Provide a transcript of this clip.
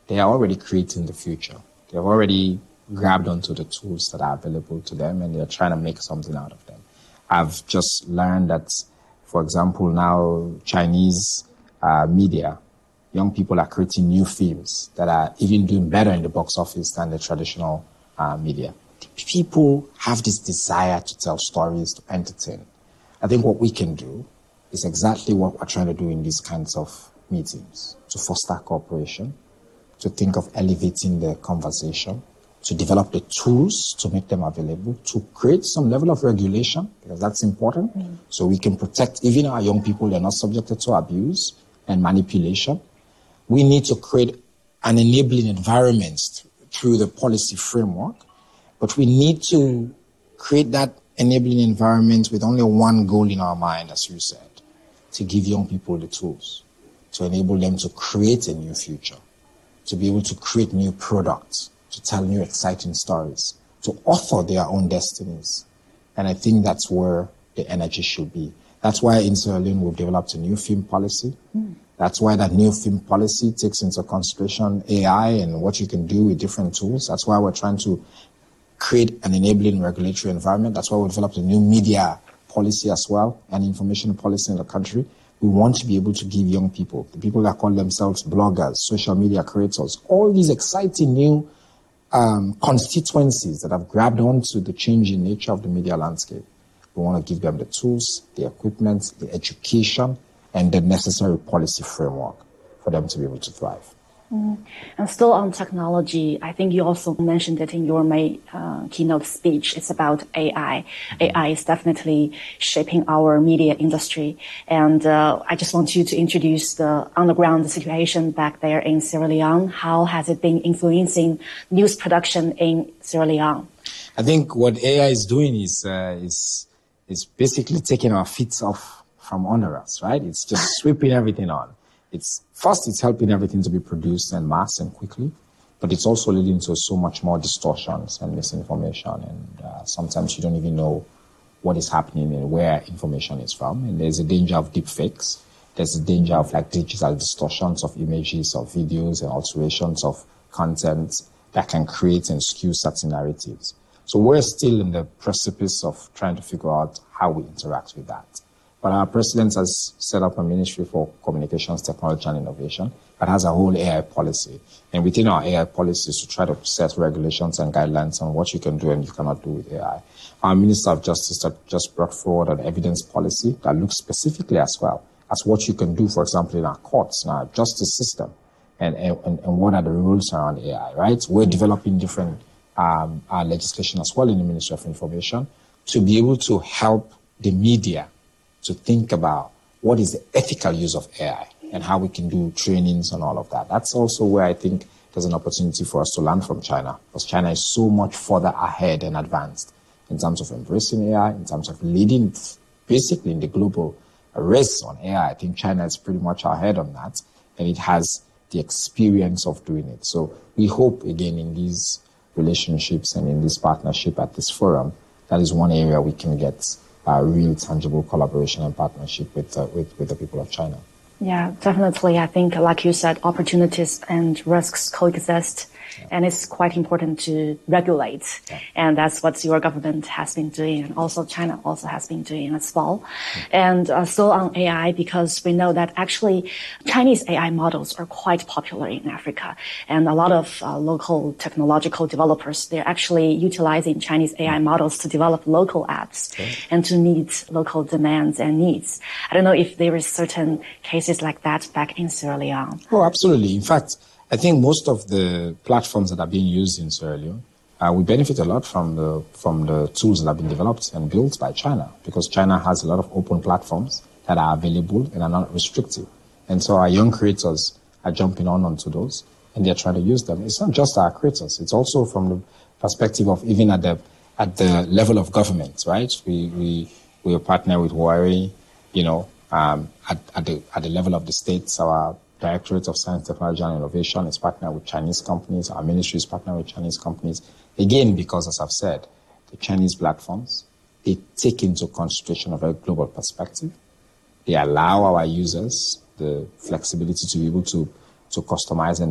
they are already creating the future. They've already grabbed onto the tools that are available to them, and they're trying to make something out of them. I've just learned that, for example, now Chinese media, young people are creating new films that are even doing better in the box office than the traditional media. People have this desire to tell stories, to entertain. I think what we can do is exactly what we're trying to do in these kinds of meetings, to foster cooperation, to think of elevating the conversation, to develop the tools to make them available, to create some level of regulation, because that's important, so we can protect even our young people. They're not subjected to abuse and manipulation. We need to create an enabling environment through the policy framework, but we need to create that enabling environment with only one goal in our mind, as you said, to give young people the tools, to enable them to create a new future, to be able to create new products, to tell new exciting stories, to author their own destinies. And I think that's where the energy should be. That's why in Sierra Leone we've developed a new film policy. That's why that new film policy takes into consideration AI and what you can do with different tools. That's why we're trying to create an enabling regulatory environment. That's why we developed a new media policy as well, and information policy in the country. We want to be able to give young people, the people that call themselves bloggers, social media creators, all these exciting new constituencies that have grabbed onto the changing nature of the media landscape. We want to give them the tools, the equipment, the education, and the necessary policy framework for them to be able to thrive. And still on technology, I think you also mentioned it in your May keynote speech. It's about AI. AI is definitely shaping our media industry. And I just want you to introduce the on-the-ground situation back there in Sierra Leone. How has it been influencing news production in Sierra Leone? I think what AI is doing is basically taking our feet off from under us, right? It's just sweeping everything on. It's helping everything to be produced en masse and quickly, but it's also leading to so much more distortions and misinformation. And sometimes you don't even know what is happening and where information is from. And there's a danger of deep fakes. There's a danger of digital distortions of images, of videos, and alterations of content that can create and skew certain narratives. So we're still in the precipice of trying to figure out how we interact with that. But our president has set up a Ministry for Communications, Technology and Innovation that has a whole AI policy. And within our AI policies to try to set regulations and guidelines on what you can do and you cannot do with AI. Our Minister of Justice just brought forward an evidence policy that looks specifically as well as what you can do, for example, in our courts, in our justice system, and what are the rules around AI, right? We're developing different our legislation as well in the Ministry of Information to be able to help the media to think about what is the ethical use of AI and how we can do trainings and all of that. That's also where I think there's an opportunity for us to learn from China, because China is so much further ahead and advanced in terms of embracing AI, in terms of leading basically in the global race on AI. I think China is pretty much ahead on that, and it has the experience of doing it. So we hope, again, in these relationships and in this partnership at this forum, that is one area we can get real tangible collaboration and partnership with the people of China. Yeah, definitely. I think, like you said, opportunities and risks coexist. And it's quite important to regulate. Yeah. And that's what your government has been doing. And also China also has been doing as well. And still on AI, because we know that actually Chinese AI models are quite popular in Africa. And a lot of local technological developers, they're actually utilizing Chinese AI models to develop local apps and to meet local demands and needs. I don't know if there is certain cases like that back in Sierra Leone. Oh, absolutely. In fact, I think most of the platforms that are being used in Sierra Leone, we benefit a lot from the tools that have been developed and built by China, because China has a lot of open platforms that are available and are not restrictive. And so our young creators are jumping onto those, and they're trying to use them. It's not just our creators; it's also from the perspective of even at the level of government, right? We are partner with Huawei, at the level of the states. Our Directorate of Science, Technology and Innovation is partnered with Chinese companies. Our ministry is partnered with Chinese companies. Again, because, as I've said, the Chinese platforms, they take into consideration a very global perspective. They allow our users the flexibility to be able to customize and